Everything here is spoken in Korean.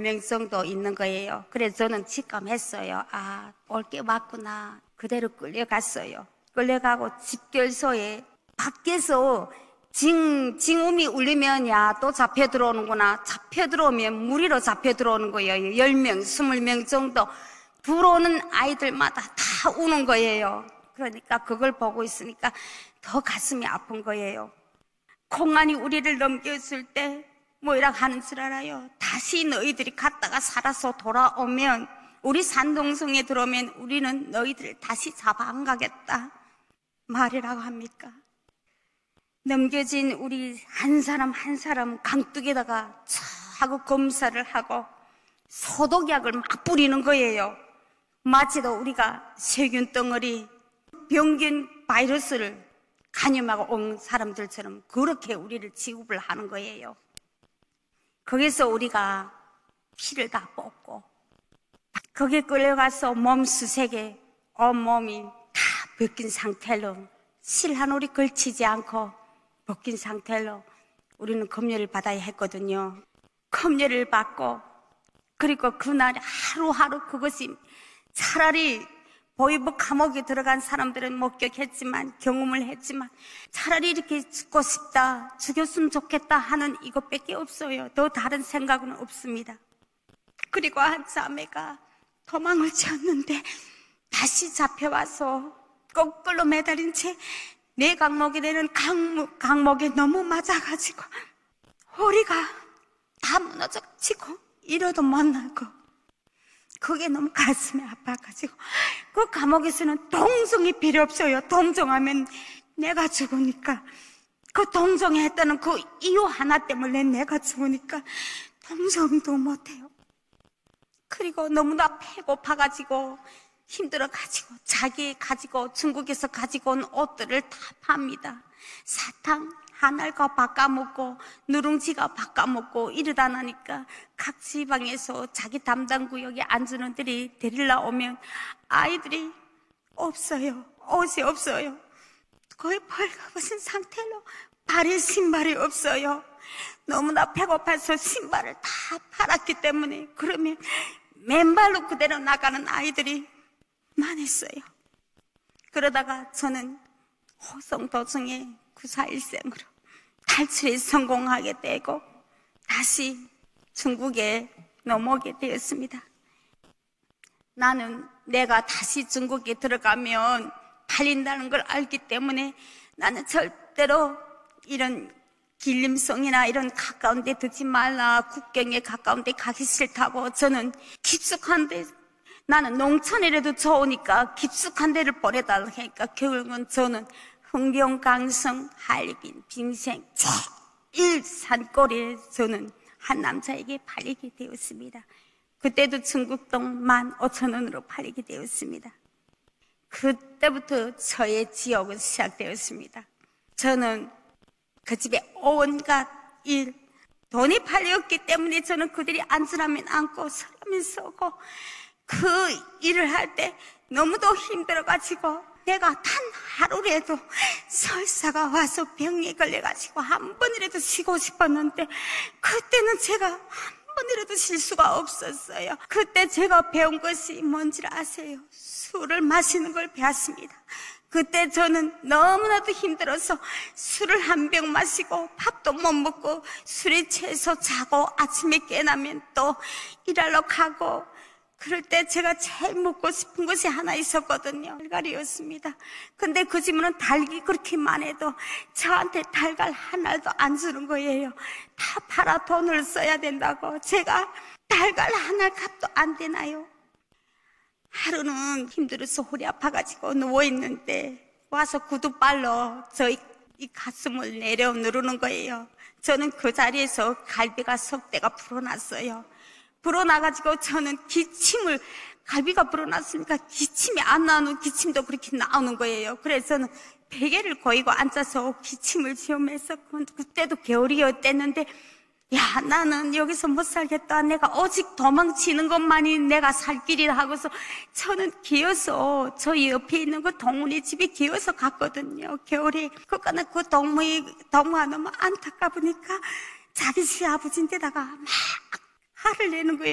20명 정도 있는 거예요. 그래서 저는 직감했어요. 아, 올 게 맞구나. 그대로 끌려갔어요. 끌려가고 집결소에 밖에서 징움이 울리면 야, 또 잡혀 들어오는구나. 잡혀 들어오면 무리로 잡혀 들어오는 거예요. 10명, 20명 정도 들어오는 아이들마다 다 우는 거예요. 그러니까 그걸 보고 있으니까 더 가슴이 아픈 거예요. 공안이 우리를 넘겼을 때 뭐이라 하는 줄 알아요? 다시 너희들이 갔다가 살아서 돌아오면, 우리 산동성에 들어오면 우리는 너희들을 다시 잡아 안 가겠다 말이라고 합니까? 넘겨진 우리 한 사람 한 사람 강둑에다가 하고 검사를 하고 소독약을 막 뿌리는 거예요. 마치도 우리가 세균 덩어리, 병균 바이러스를 감염하고 온 사람들처럼 그렇게 우리를 취급을 하는 거예요. 거기서 우리가 피를 다 뽑고 거기에 끌려가서 몸 수색에 온몸이 다 벗긴 상태로, 실 한 올이 걸치지 않고 벗긴 상태로 우리는 검열을 받아야 했거든요. 검열을 받고, 그리고 그날 하루하루 그것이 차라리 보이부 감옥에 들어간 사람들은 목격했지만, 경험을 했지만, 차라리 이렇게 죽고 싶다, 죽였으면 좋겠다 하는 이것밖에 없어요. 더 다른 생각은 없습니다. 그리고 한 자매가 도망을 쳤는데 다시 잡혀와서 거꾸로 매달린 채 내 강목이 되는 강목에 너무 맞아가지고 허리가 다 무너져지고 이러도 못 나고, 그게 너무 가슴이 아파가지고, 그 감옥에서는 동정이 필요 없어요. 동정하면 내가 죽으니까, 그 동정했다는 그 이유 하나 때문에 내가 죽으니까 동정도 못해요. 그리고 너무나 배고파가지고 힘들어가지고 자기 가지고 중국에서 가지고 온 옷들을 다 팝니다. 사탕 하나가 바꿔먹고 누룽지가 바꿔먹고 이러다 나니까 각 지방에서 자기 담당 구역에 앉은 애들이 데리러 오면 아이들이 없어요. 옷이 없어요. 거의 벌거벗은 상태로 발에 신발이 없어요. 너무나 배고파서 신발을 다 팔았기 때문에, 그러면 맨발로 그대로 나가는 아이들이 많았어요. 그러다가 저는 호송 도중에 941생으로 탈출에 성공하게 되고 다시 중국에 넘어오게 되었습니다. 나는 내가 다시 중국에 들어가면 팔린다는 걸 알기 때문에 나는 절대로 이런 길림성이나 이런 가까운 데 두지 말라, 국경에 가까운 데 가기 싫다고, 저는 깊숙한 데, 나는 농촌이라도 좋으니까 깊숙한 데를 보내달라고 하니까 결국은 저는 흥경, 강성, 할빈, 빙생 제일 산골에 저는 한 남자에게 팔리게 되었습니다. 그때도 중국동 15,000원으로 팔리게 되었습니다. 그때부터 저의 지옥은 시작되었습니다. 저는 그 집에 온갖 일, 돈이 팔렸기 때문에 저는 그들이 앉으라면 앉고 서라면 서고 그 일을 할 때 너무도 힘들어가지고 내가 단 하루라도 설사가 와서 병에 걸려가지고 한 번이라도 쉬고 싶었는데 그때는 제가 한 번이라도 쉴 수가 없었어요. 그때 제가 배운 것이 뭔지 아세요? 술을 마시는 걸 배웠습니다. 그때 저는 너무나도 힘들어서 술을 한 병 마시고 밥도 못 먹고 술에 취해서 자고 아침에 깨나면 또 일하러 가고, 그럴 때 제가 제일 먹고 싶은 것이 하나 있었거든요. 달걀이었습니다. 근데 그 집은 달기 그렇게만 해도 저한테 달걀 하나도 안 주는 거예요. 다 팔아 돈을 써야 된다고. 제가 달걀 하나 값도 안 되나요? 하루는 힘들어서 허리 아파가지고 누워있는데 와서 구두발로 저희 이 가슴을 내려 누르는 거예요. 저는 그 자리에서 갈비가 석 대가 불어났어요. 불어나가지고 저는 기침을, 갈비가 불어났으니까 기침이 안 나오는 기침도 그렇게 나오는 거예요. 그래서 저는 베개를 거이고 앉아서 기침을 지으면서, 그때도 겨울이었댔는데 야, 나는 여기서 못 살겠다. 내가 오직 도망치는 것만이 내가 살 길이라 하고서 저는 기어서 저희 옆에 있는 그 동문의 집에 기어서 갔거든요. 겨울에. 그러니까 그 동무가 너무 안타까우니까 자기 시아버지인데다가 막 화를 내는 거예요.